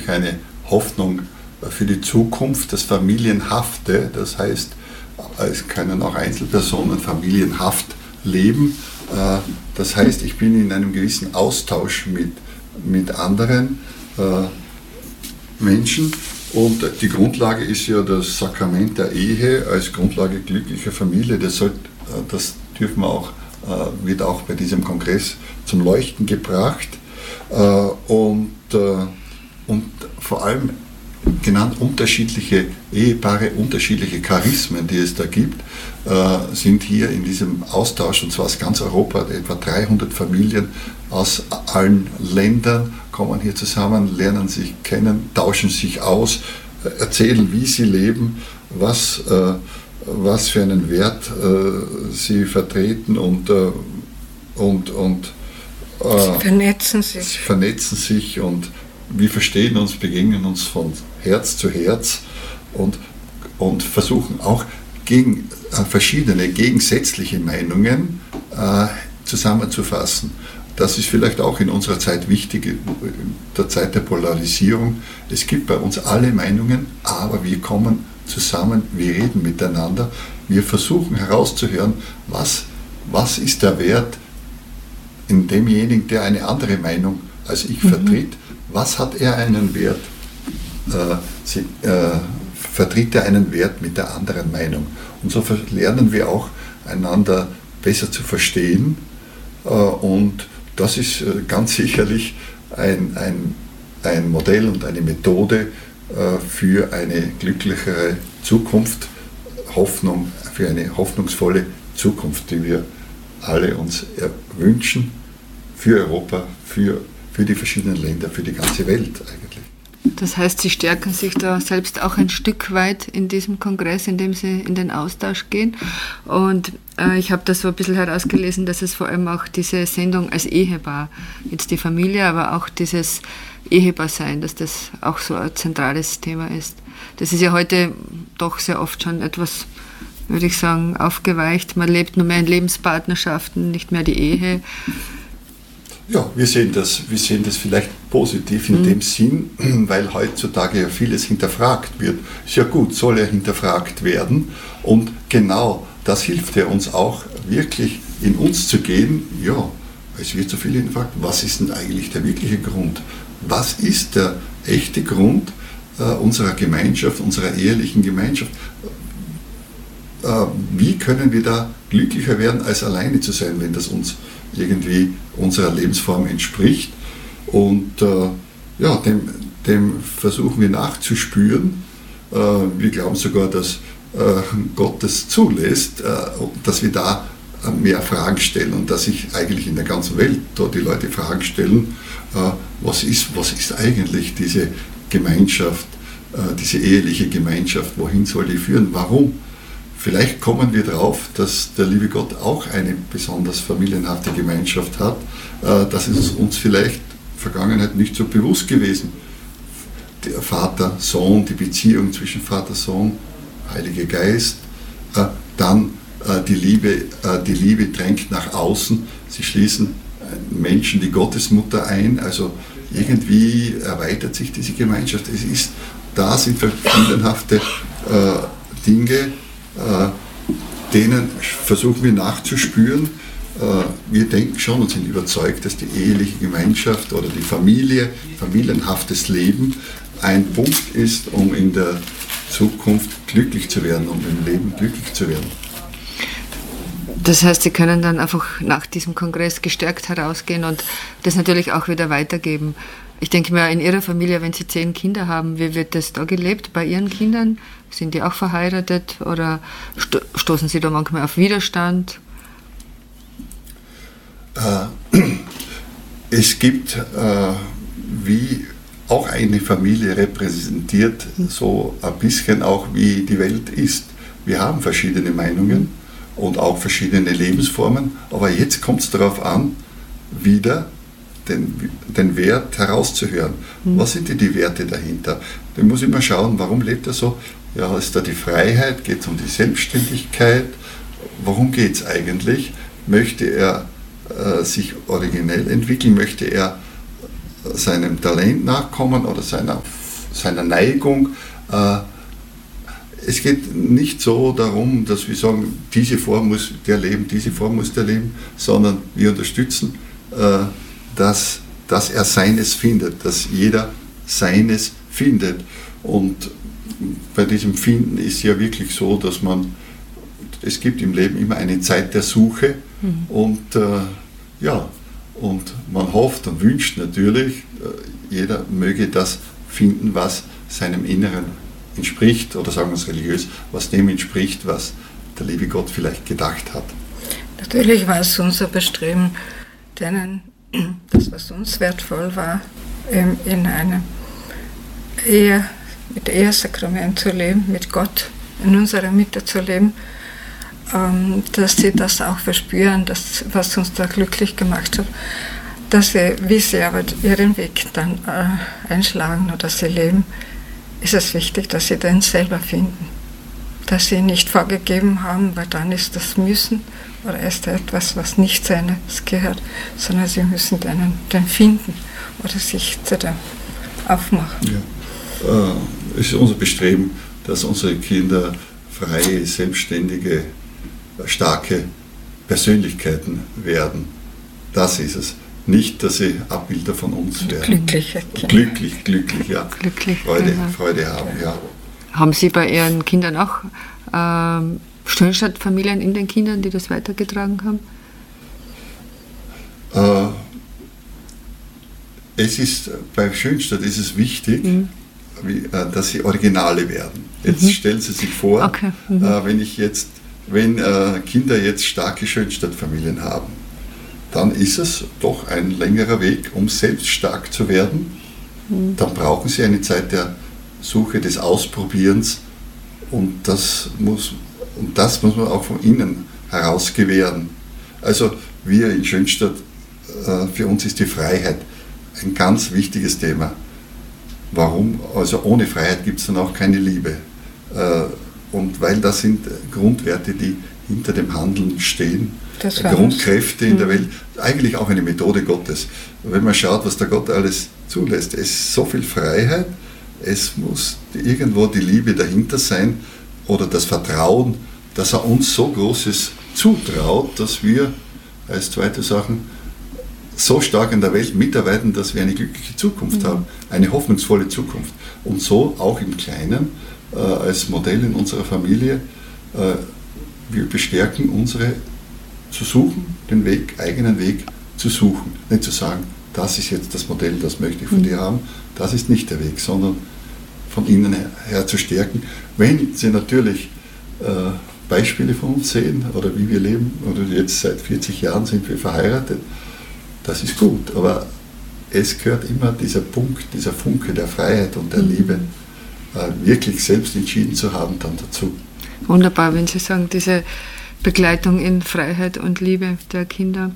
natürlich eine Hoffnung für die Zukunft, das Familienhafte, das heißt, es können auch Einzelpersonen familienhaft leben. Das heißt, ich bin in einem gewissen Austausch mit anderen Menschen und die Grundlage ist ja das Sakrament der Ehe als Grundlage glücklicher Familie. Das dürfen wir auch, wird auch bei diesem Kongress zum Leuchten gebracht und vor allem genannt unterschiedliche Ehepaare, unterschiedliche Charismen, die es da gibt, sind hier in diesem Austausch, und zwar aus ganz Europa, etwa 300 Familien aus allen Ländern kommen hier zusammen, lernen sich kennen, tauschen sich aus, erzählen, wie sie leben, was für einen Wert sie vertreten und sie vernetzen sich und wir verstehen uns, begegnen uns von Herz zu Herz und versuchen auch gegen verschiedene gegensätzliche Meinungen zusammenzufassen. Das ist vielleicht auch in unserer Zeit wichtig, in der Zeit der Polarisierung. Es gibt bei uns alle Meinungen, aber wir kommen zusammen, wir reden miteinander, wir versuchen herauszuhören, was ist der Wert in demjenigen, der eine andere Meinung als ich vertritt. Was hat er einen Wert? Vertritt er einen Wert mit der anderen Meinung? Und so lernen wir auch einander besser zu verstehen. Und das ist ganz sicherlich ein Modell und eine Methode für eine glücklichere Zukunft, Hoffnung, für eine hoffnungsvolle Zukunft, die wir alle uns wünschen, für Europa, für die verschiedenen Länder, für die ganze Welt eigentlich. Das heißt, Sie stärken sich da selbst auch ein Stück weit in diesem Kongress, indem Sie in den Austausch gehen. Und ich habe da so ein bisschen herausgelesen, dass es vor allem auch diese Sendung als Ehepaar, jetzt die Familie, aber auch dieses Ehepaarsein, dass das auch so ein zentrales Thema ist. Das ist ja heute doch sehr oft schon etwas, würde ich sagen, aufgeweicht. Man lebt nur mehr in Lebenspartnerschaften, nicht mehr die Ehe. Ja, wir sehen das vielleicht positiv in dem Sinn, weil heutzutage ja vieles hinterfragt wird. Ist ja gut, soll ja hinterfragt werden. Und genau das hilft ja uns auch wirklich in uns zu gehen. Ja, es wird so viel hinterfragt. Was ist denn eigentlich der wirkliche Grund? Was ist der echte Grund unserer Gemeinschaft, unserer ehelichen Gemeinschaft? Wie können wir da glücklicher werden, als alleine zu sein, wenn das uns irgendwie unserer Lebensform entspricht? Und dem versuchen wir nachzuspüren. Wir glauben sogar, dass Gott das zulässt, dass wir da mehr Fragen stellen und dass sich eigentlich in der ganzen Welt dort die Leute Fragen stellen, was ist eigentlich diese Gemeinschaft, diese eheliche Gemeinschaft, wohin soll die führen, warum? Vielleicht kommen wir drauf, dass der liebe Gott auch eine besonders familienhafte Gemeinschaft hat. Das ist uns vielleicht in der Vergangenheit nicht so bewusst gewesen. Der Vater-Sohn, die Beziehung zwischen Vater-Sohn, Heiliger Geist, dann die Liebe drängt nach außen. Sie schließen Menschen die Gottesmutter ein. Also irgendwie erweitert sich diese Gemeinschaft. Da sind familienhafte Dinge, denen versuchen wir nachzuspüren. Wir denken schon und sind überzeugt, dass die eheliche Gemeinschaft oder die Familie, familienhaftes Leben ein Punkt ist, um in der Zukunft glücklich zu werden, um im Leben glücklich zu werden. Das heißt, Sie können dann einfach nach diesem Kongress gestärkt herausgehen und das natürlich auch wieder weitergeben. Ich denke mir, in Ihrer Familie, wenn Sie 10 Kinder haben, wie wird das da gelebt bei Ihren Kindern? Sind die auch verheiratet oder stoßen Sie da manchmal auf Widerstand? Es gibt, wie auch eine Familie repräsentiert, so ein bisschen auch wie die Welt ist. Wir haben verschiedene Meinungen und auch verschiedene Lebensformen, aber jetzt kommt es darauf an, wieder den Wert herauszuhören. Was sind denn die Werte dahinter? Da muss ich mal schauen, warum lebt er so? Ja, ist da die Freiheit? Geht es um die Selbstständigkeit? Worum geht es eigentlich? Möchte er sich originell entwickeln? Möchte er seinem Talent nachkommen oder seiner Neigung. Es geht nicht so darum, dass wir sagen, diese Form muss der leben, diese Form muss der leben, sondern wir unterstützen, dass er seines findet, dass jeder seines findet. Und bei diesem Finden ist ja wirklich so, dass es gibt im Leben immer eine Zeit der Suche und man hofft und wünscht natürlich, jeder möge das finden, was seinem Inneren entspricht, oder sagen wir es religiös, was dem entspricht, was der liebe Gott vielleicht gedacht hat. Natürlich war es unser Bestreben, das, was uns wertvoll war, in einer Ehe, mit Ehesakrament zu leben, mit Gott in unserer Mitte zu leben, dass sie das auch verspüren, was uns da glücklich gemacht hat, dass sie, wie sie aber ihren Weg dann einschlagen oder sie leben, ist es wichtig, dass sie den selber finden. Dass sie nicht vorgegeben haben, weil dann ist das Müssen oder ist etwas, was nicht seines gehört, sondern sie müssen den finden oder sich zu dem aufmachen. Ja. Es ist unser Bestreben, dass unsere Kinder freie, selbstständige, starke Persönlichkeiten werden. Das ist es. Nicht, dass sie Abbilder von uns werden. Glückliche Kinder. Glücklich, ja. Glücklich, Freude haben, ja. Haben Sie bei Ihren Kindern auch Schönstadt-Familien in den Kindern, die das weitergetragen haben? Bei Schönstadt ist es wichtig, dass sie Originale werden. Jetzt stellen Sie sich vor, okay. wenn Kinder jetzt starke Schönstadt-Familien haben, dann ist es doch ein längerer Weg, um selbst stark zu werden. Dann brauchen sie eine Zeit der Suche, des Ausprobierens, und das muss man auch von innen heraus gewähren. Also wir in Schönstadt, für uns ist die Freiheit ein ganz wichtiges Thema. Warum? Also ohne Freiheit gibt es dann auch keine Liebe. Und weil das sind Grundwerte, die hinter dem Handeln stehen, Grundkräfte in der Welt, eigentlich auch eine Methode Gottes. Wenn man schaut, was der Gott alles zulässt, es ist so viel Freiheit, es muss irgendwo die Liebe dahinter sein oder das Vertrauen, dass er uns so Großes zutraut, dass wir als zweite Sachen so stark in der Welt mitarbeiten, dass wir eine glückliche Zukunft haben, eine hoffnungsvolle Zukunft. Und so auch im Kleinen, als Modell in unserer Familie, wir bestärken unsere zu suchen, den eigenen Weg zu suchen. Nicht zu sagen, das ist jetzt das Modell, das möchte ich von dir haben, das ist nicht der Weg, sondern von innen her zu stärken. Wenn sie natürlich Beispiele von uns sehen oder wie wir leben, oder jetzt seit 40 Jahren sind wir verheiratet, das ist gut, aber es gehört immer dieser Punkt, dieser Funke der Freiheit und der Liebe, wirklich selbst entschieden zu haben, dann dazu. Wunderbar, wenn Sie sagen, diese Begleitung in Freiheit und Liebe der Kinder.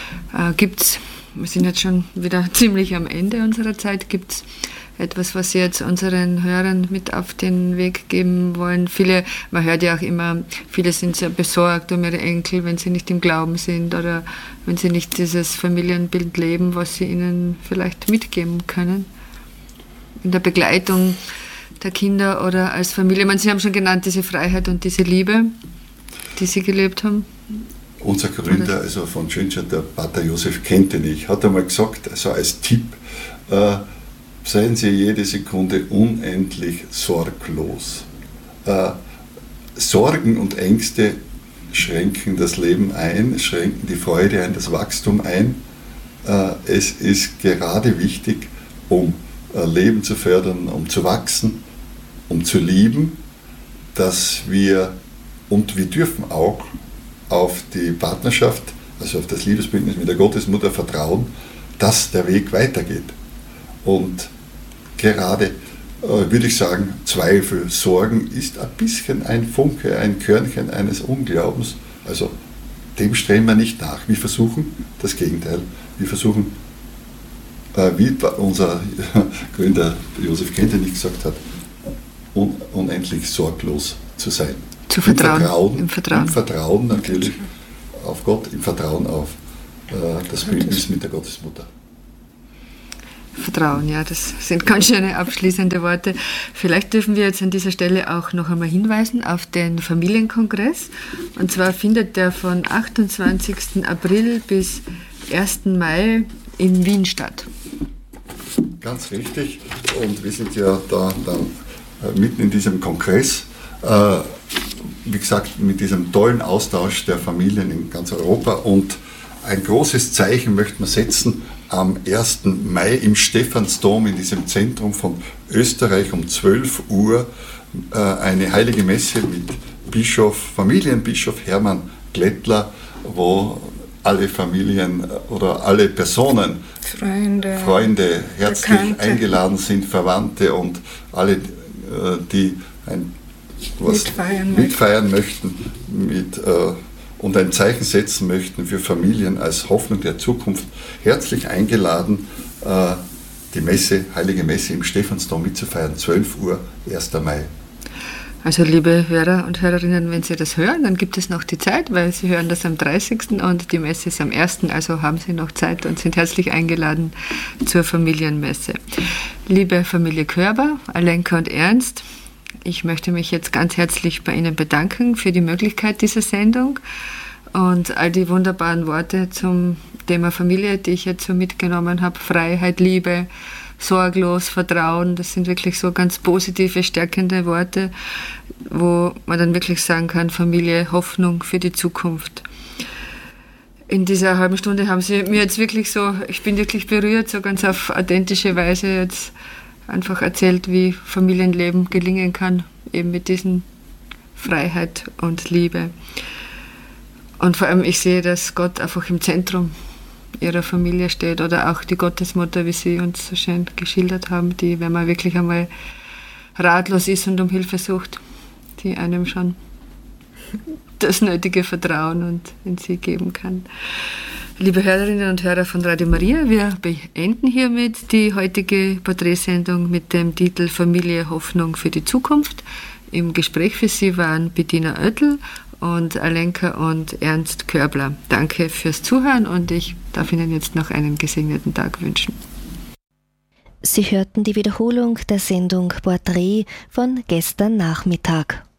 Wir sind jetzt schon wieder ziemlich am Ende unserer Zeit, gibt es etwas, was Sie jetzt unseren Hörern mit auf den Weg geben wollen? Man hört ja auch immer, viele sind sehr besorgt um ihre Enkel, wenn sie nicht im Glauben sind oder wenn sie nicht dieses Familienbild leben, was Sie ihnen vielleicht mitgeben können in der Begleitung der Kinder oder als Familie. Sie haben schon genannt, diese Freiheit und diese Liebe, die Sie gelebt haben. Unser Gründer, also von Schönstadt, der Pater Josef Kentenich, hat einmal gesagt, also als Tipp, seien Sie jede Sekunde unendlich sorglos. Sorgen und Ängste schränken das Leben ein, schränken die Freude ein, das Wachstum ein. Es ist gerade wichtig, um Leben zu fördern, um zu wachsen, um zu lieben, und wir dürfen auch auf die Partnerschaft, also auf das Liebesbündnis mit der Gottesmutter vertrauen, dass der Weg weitergeht. Und gerade, würde ich sagen, Zweifel, Sorgen ist ein bisschen ein Funke, ein Körnchen eines Unglaubens. Also dem streben wir nicht nach. Wir versuchen das Gegenteil. Wir versuchen, wie unser Gründer Josef Kentenich gesagt hat, unendlich sorglos zu sein. Im Vertrauen natürlich auf Gott, im Vertrauen auf das Bündnis mit der Gottesmutter. Vertrauen, ja, das sind ganz schöne abschließende Worte. Vielleicht dürfen wir jetzt an dieser Stelle auch noch einmal hinweisen auf den Familienkongress. Und zwar findet der von 28. April bis 1. Mai in Wien statt. Ganz richtig. Und wir sind ja da dann mitten in diesem Kongress. Wie gesagt, mit diesem tollen Austausch der Familien in ganz Europa. Und ein großes Zeichen möchte man setzen am 1. Mai im Stephansdom, in diesem Zentrum von Österreich um 12 Uhr, eine heilige Messe mit Familienbischof Hermann Glättler, wo alle Familien oder alle Personen, Freunde herzlich Bekannte, eingeladen sind, Verwandte und alle, die mitfeiern möchten und ein Zeichen setzen möchten für Familien als Hoffnung der Zukunft, herzlich eingeladen, die Heilige Messe im Stephansdom mitzufeiern, 12 Uhr, 1. Mai. Also liebe Hörer und Hörerinnen, wenn Sie das hören, dann gibt es noch die Zeit, weil Sie hören das am 30. und die Messe ist am 1., also haben Sie noch Zeit und sind herzlich eingeladen zur Familienmesse. Liebe Familie Körber, Alenka und Ernst, ich möchte mich jetzt ganz herzlich bei Ihnen bedanken für die Möglichkeit dieser Sendung und all die wunderbaren Worte zum Thema Familie, die ich jetzt so mitgenommen habe. Freiheit, Liebe, sorglos, Vertrauen, das sind wirklich so ganz positive, stärkende Worte, wo man dann wirklich sagen kann, Familie, Hoffnung für die Zukunft. In dieser halben Stunde haben Sie mir jetzt wirklich so, ich bin wirklich berührt, so ganz auf authentische Weise jetzt einfach erzählt, wie Familienleben gelingen kann, eben mit diesen Freiheit und Liebe. Und vor allem, ich sehe, dass Gott einfach im Zentrum ihrer Familie steht oder auch die Gottesmutter, wie Sie uns so schön geschildert haben, die, wenn man wirklich einmal ratlos ist und um Hilfe sucht, die einem schon das nötige Vertrauen und in sie geben kann. Liebe Hörerinnen und Hörer von Radio Maria, wir beenden hiermit die heutige Porträtsendung mit dem Titel Familie, Hoffnung für die Zukunft. Im Gespräch für Sie waren Bettina Oettel und Alenka und Ernst Körbler. Danke fürs Zuhören und ich darf Ihnen jetzt noch einen gesegneten Tag wünschen. Sie hörten die Wiederholung der Sendung Porträt von gestern Nachmittag.